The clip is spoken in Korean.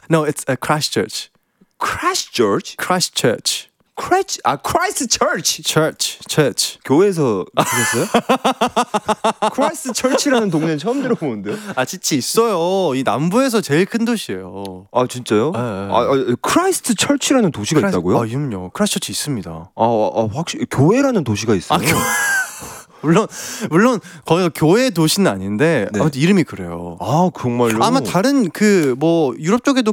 No, it's a Christchurch. Christchurch? Christchurch. Christchurch. Church. 교회에서 보셨어요? Christchurch라는 동네는 처음 들어보는데요. 아, 진짜 있어요. 이 남부에서 제일 큰 도시예요. 아, 진짜요? 네. Christchurch라는 도시가 있다고요? 아, 그럼요. 크라이스처치 있습니다. 확실히 교회라는 도시가 있어요. 물론 거기가 교회 도시는 아닌데 네. 아무튼 이름이 그래요. 아, 정말로? 아마 다른 그 뭐 유럽 쪽에도